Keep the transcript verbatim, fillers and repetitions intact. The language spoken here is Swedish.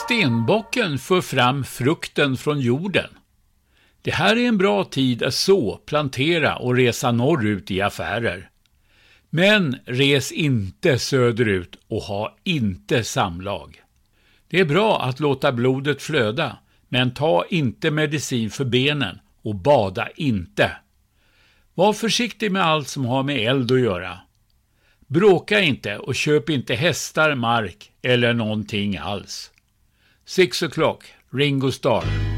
Stenbocken för fram frukten från jorden. Det här är en bra tid att så, plantera och resa norrut i affärer. Men res inte söderut och ha inte samlag. Det är bra att låta blodet flöda, men ta inte medicin för benen och bada inte. Var försiktig med allt som har med eld att göra. Bråka inte och köp inte hästar, mark eller någonting alls. Six o'clock, Ringo Starr.